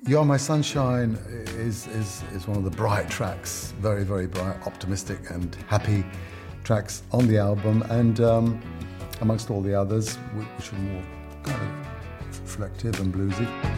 You Are My Sunshine is one of the bright tracks, very, very bright, optimistic and happy tracks on the album, and amongst all the others, which are more kind of reflective and bluesy.